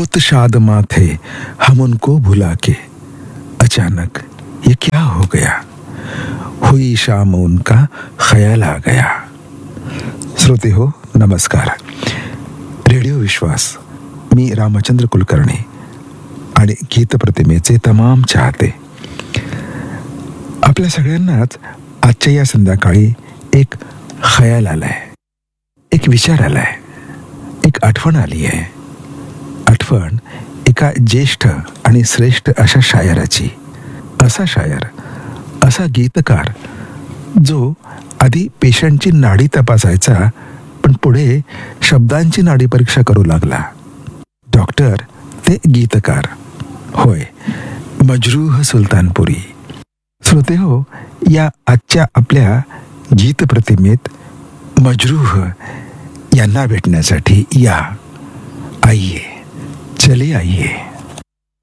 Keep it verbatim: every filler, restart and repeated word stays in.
बहुत शाद माथे हम उनको भुला के, अचानक ये क्या हो गया, हुई शाम उनका ख्याल आ गया. श्रोते हो, नमस्कार. रेडिओ विश्वास, मी रामचंद्र कुलकर्णी आणि गीतप्रतिमेचे तमाम चाहते. आपल्या सगळ्यांनाच आजच्या या संध्याकाळी एक ख्याल आलाय, एक विचार आलाय, एक आठवण आली आहे. आठवण एका ज्येष्ठ आणि श्रेष्ठ अशा शायराची. असा शायर, असा गीतकार जो आधी पेशंटची नाडी तपासायचा, पण पुढे शब्दांची नाडी परीक्षा करू लागला. डॉक्टर ते गीतकार. होय, मजरूह सुलतानपुरी. श्रोते हो, या आजच्या आपल्या गीत प्रतिमेत मजरूह यांना भेटण्यासाठी या. आइए, चले आइए.